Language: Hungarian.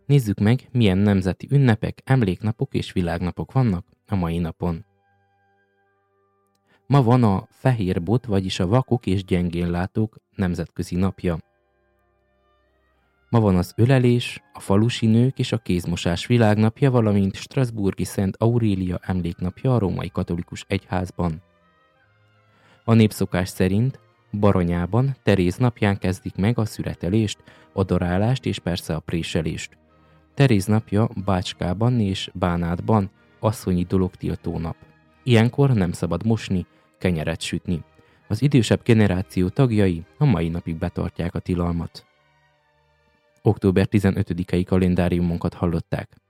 Nézzük meg, milyen nemzeti ünnepek, emléknapok és világnapok vannak a mai napon. Ma van a fehér bot, vagyis a vakok és gyengénlátók nemzetközi napja. Ma van az ölelés, a falusi nők és a kézmosás világnapja, valamint strasbourgi Szent Aurélia emléknapja a római katolikus egyházban. A népszokás szerint Baranyában Teréz napján kezdik meg a szüretelést, a darálást és persze a préselést. Teréz napja Bácskában és Bánátban asszonyi dologtiltó nap. Ilyenkor nem szabad mosni, kenyeret sütni. Az idősebb generáció tagjai a mai napig betartják a tilalmat. Október 15-i kalendáriumunkat hallották.